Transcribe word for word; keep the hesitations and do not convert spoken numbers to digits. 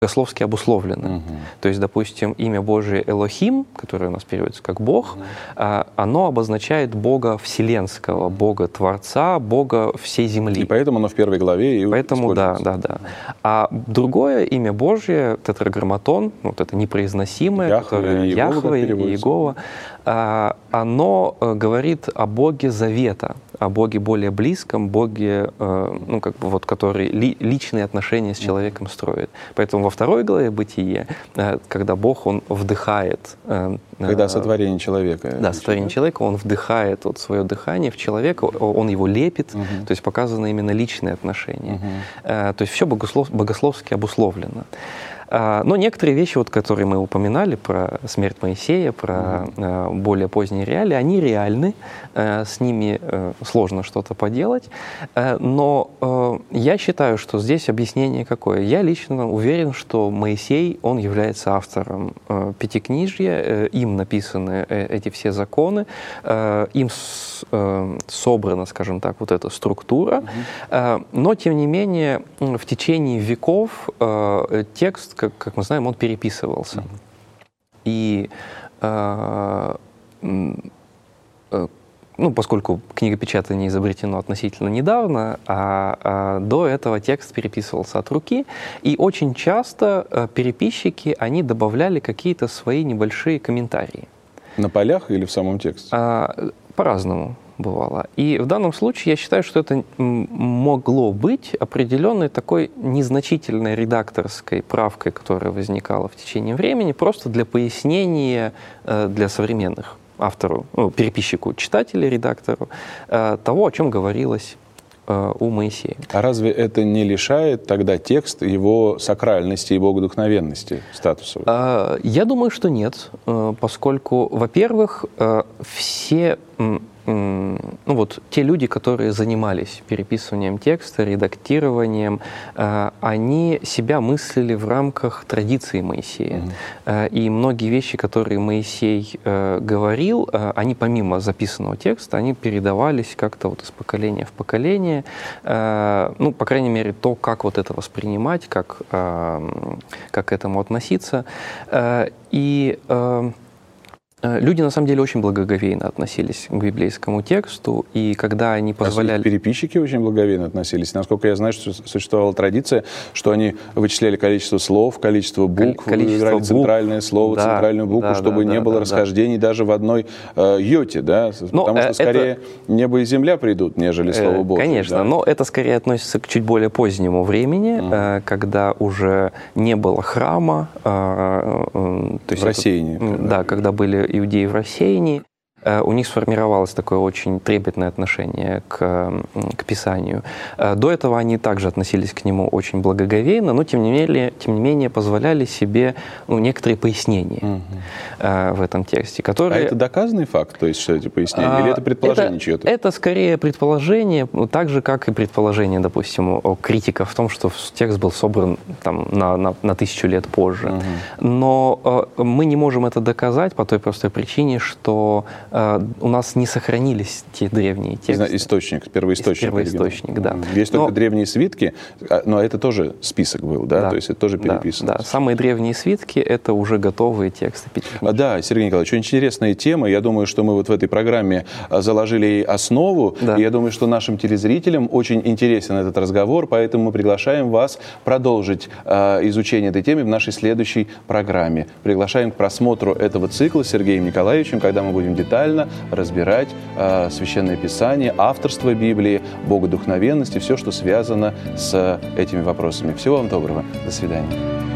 богословски обусловлено. Угу. То есть, допустим, имя Божие Элохим, которое у нас переводится как Бог, угу. оно обозначает Бога Вселенского, Бога Творца, Бога всей земли. И поэтому оно в первой главе и Поэтому, да, да, да. А другое имя Божие, Тетраграмматон, вот это непроизносимое, Яхве, которое и Яхве и Иегова, оно говорит о Боге Завета, о Боге более близком, Боге, ну, как бы вот, который ли, личные отношения с человеком строит. Поэтому во второй главе Бытие, когда Бог, Он вдыхает... Когда сотворение человека. Да, сотворение человека, Он вдыхает вот свое дыхание в человека, Он его лепит, угу. то есть показаны именно личные отношения. Угу. То есть все богослов, богословски обусловлено. Но некоторые вещи, вот, которые мы упоминали, про смерть Моисея, про mm-hmm. более поздние реалии, они реальны, с ними сложно что-то поделать. Но я считаю, что здесь объяснение какое? Я лично уверен, что Моисей, он является автором Пятикнижья, им написаны эти все законы, им собрана, скажем так, вот эта структура. Mm-hmm. Но, тем не менее, в течение веков текст, Как, как мы знаем, он переписывался. Mm-hmm. И, э, э, ну, поскольку книгопечатание изобретено относительно недавно, а, а до этого текст переписывался от руки, и очень часто э, переписчики, они добавляли какие-то свои небольшие комментарии. На полях или в самом тексте? А, по-разному бывало. И в данном случае я считаю, что это могло быть определенной такой незначительной редакторской правкой, которая возникала в течение времени, просто для пояснения для современных автору, ну, переписчику, читателю, редактору того, о чем говорилось у Моисея. А разве это не лишает тогда текст его сакральности и богодухновенности статуса? Я думаю, что нет, поскольку, во-первых, все... Ну вот те люди, которые занимались переписыванием текста, редактированием, они себя мыслили в рамках традиции Моисея. Mm-hmm. И многие вещи, которые Моисей говорил, они помимо записанного текста, они передавались как-то вот из поколения в поколение. Ну, по крайней мере, то, как вот это воспринимать, как, как к этому относиться. И люди, на самом деле, очень благоговейно относились к библейскому тексту, и когда они позволяли... А переписчики очень благоговейно относились. Насколько я знаю, что существовала традиция, что они вычисляли количество слов, количество букв, количество букв, центральное слово, да, центральную букву, да, чтобы да, не да, было да, расхождений да. даже в одной э, йоте, да? Но потому что скорее это... небо и земля придут, нежели Слово Божие. Конечно, да? но это скорее относится к чуть более позднему времени, mm. э, когда уже не было храма. Э, э, то есть в рассеянии. Это, когда... Да, когда были иудеи в рассеянии, у них сформировалось такое очень трепетное отношение к, к Писанию. До этого они также относились к нему очень благоговейно, но тем не менее, тем не менее позволяли себе ну, некоторые пояснения угу. в этом тексте, которые... А это доказанный факт, то есть что эти пояснения, или это предположение это, чье-то? Это скорее предположение, так же, как и предположение, допустим, у критиков в том, что текст был собран там, на, на, на тысячу лет позже. Угу. Но э, мы не можем это доказать по той простой причине, что у нас не сохранились те древние тексты. Источник, первоисточник. Первоисточник, да. Есть но, только древние свитки, но это тоже список был, да? да То есть это тоже переписано. Да, да, самые древние свитки — это уже готовые тексты. А, да, Сергей Николаевич, очень интересная тема. Я думаю, что мы вот в этой программе заложили ей основу. Да. И я думаю, что нашим телезрителям очень интересен этот разговор, поэтому мы приглашаем вас продолжить э, изучение этой темы в нашей следующей программе. Приглашаем к просмотру этого цикла с Сергеем Николаевичем, когда мы будем детально разбирать э, Священное Писание, авторство Библии, богодухновенность и все, что связано с этими вопросами. Всего вам доброго. До свидания.